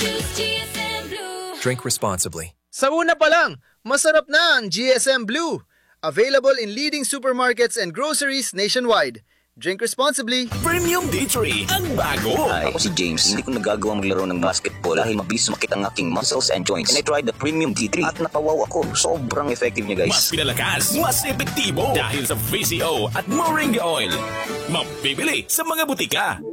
Drink responsibly. Sa una pa lang, masarap na ang GSM Blue. Available in leading supermarkets and groceries nationwide. Drink responsibly. Premium D3 ang bago. Hi, ako si James. Hindi ko nagagawa maglaro ng basketball dahil mabilis sumakit ang aking muscles and joints. And I tried the Premium D3 at napawaw ako. Sobrang effective niya, guys. Mas pinalakas, mas epektibo dahil sa VCO at Moringa Oil. Mabibili sa mga butika.